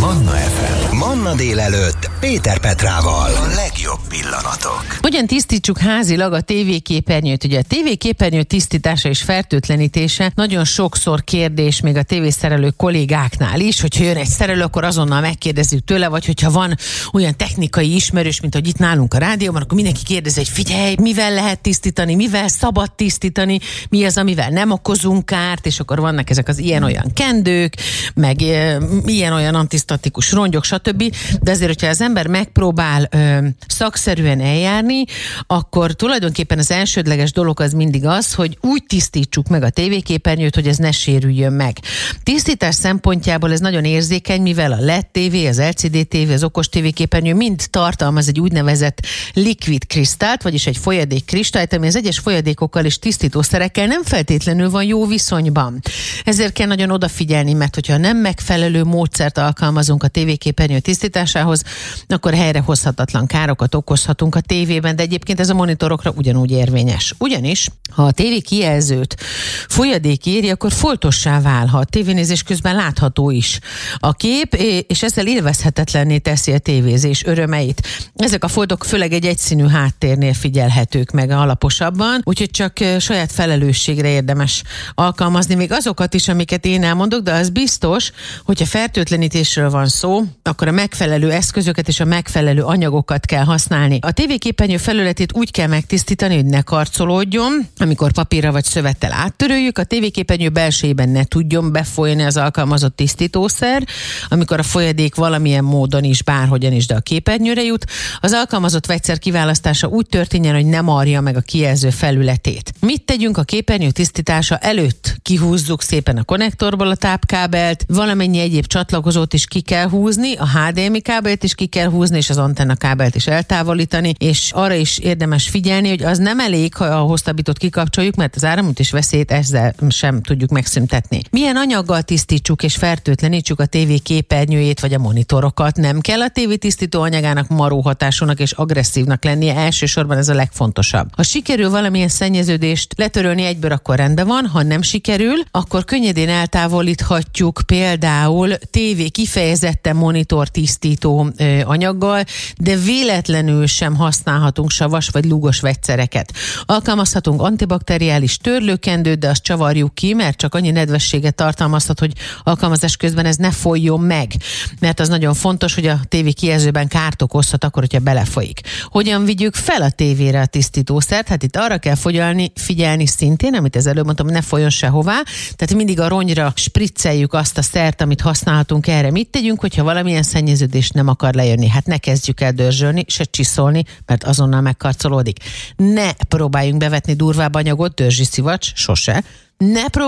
Manna FM. Manna délelőtt Péter Petrával. A legjobb pillanatok. Hogyan tisztítsuk házilag a tévéképernyőt? Ugye a tévéképernyő tisztítása és fertőtlenítése nagyon sokszor kérdés még a tévészerelő kollégáknál is, hogyha jön egy szerelő, akkor azonnal megkérdezzük tőle, vagy hogyha van olyan technikai ismerős, mint hogy itt nálunk a rádióban, akkor mindenki kérdezi, hogy figyelj, mivel lehet tisztítani, mivel szabad tisztítani, mi az, amivel nem okozunk kárt, és akkor vannak ezek az ilyen-olyan kendők, meg ilyen-olyan antisztatikus rongyok, stb. De azért, hogyha az ember megpróbál szakszerűen eljárni, akkor tulajdonképpen az elsődleges dolog az mindig az, hogy úgy tisztítsuk meg a tévéképernyőt, hogy ez ne sérüljön meg. Tisztítás szempontjából ez nagyon érzékeny, mivel a LED TV, az LCD TV, az okos tévéképernyő mind tartalmaz egy úgynevezett likvid kristált, vagyis egy folyadék kristályt, ami az egyes folyadékokkal és tisztítószerekkel nem feltétlenül van jó viszonyban. Ezért kell nagyon odafigyelni, mert hogyha nem megfelelő módszert alkalmazunk a tévéképernyő tisztításához, akkor helyrehozhatatlan károkat okozhatunk a tévében, de egyébként ez a monitorokra ugyanúgy érvényes. Ugyanis, ha a tévé kijelzőt folyadék éri, akkor foltossá válhat. Tévénézés közben látható is a kép, és ezzel élvezhetetlenné teszi a tévézés örömeit. Ezek a foltok főleg egy egyszínű háttérnél figyelhetők meg alaposabban, úgyhogy csak saját felelősségre érdemes alkalmazni még azokat is, amiket én elmondok, de az biztos, hogyha fertőtlenítésről van szó, akkor a megfelelő eszközöket és a megfelelő anyagokat kell használni. A tévéképernyő felületét úgy kell megtisztítani, hogy ne karcolódjon, amikor papírra vagy szövettel áttöröljük, a tévéképernyő belsejében ne tudjon befolyni az alkalmazott tisztítószer, amikor a folyadék valamilyen módon is, bárhogyan is, de a képernyőre jut. Az alkalmazott vegyszer kiválasztása úgy történjen, hogy ne marja meg a kijelző felületét. Mit tegyünk a képernyő tisztítása előtt? Kihúzzuk szépen a konnektorból a tápkábelt, valamennyi egyéb csatlakozót is ki kell húzni, a HDMI kábelt is ki kell húzni, és az antenna kábelt is eltávolítani, és arra is érdemes figyelni, hogy az nem elég, ha a hosszabbítót kikapcsoljuk, mert az áramütés veszélyt ezzel sem tudjuk megszüntetni. Milyen anyaggal tisztítsuk és fertőtlenítsük a tévé képernyőjét vagy a monitorokat? Nem kell a tévé tisztító anyagának maró hatásúnak és agresszívnak lennie, elsősorban ez a legfontosabb. Ha sikerül valamilyen szennyeződést letörölni egyből, akkor rendben van, ha nem sikerül, akkor könnyedén eltávolíthatjuk például tévé kifejezetten monitor tisztító anyaggal, de véletlenül sem használhatunk savas vagy lúgos vegyszereket. Alkalmazhatunk antibakteriális törlőkendőt, de azt csavarjuk ki, mert csak annyi nedvességet tartalmazhat, hogy alkalmazás közben ez ne folyjon meg. Mert az nagyon fontos, hogy a tévé kijelzőben kárt okozhat akkor, hogyha belefolyik. Hogyan vigyük fel a tévére a tisztítószert? Hát itt arra kell figyelni szintén, amit az előbb mondtam, ne folyjon sehová. Tehát mindig a rongyra spricceljük azt a szert, amit használhatunk erre. Mit tegyünk, hogyha valamilyen szennyeződés nem akar lejönni? Hát ne kezdjük el dörzsölni, se csiszolni, mert azonnal megkarcolódik. Ne próbáljunk bevetni durvább anyagot, dörzsi szivacs, sose. Ne próbáljunk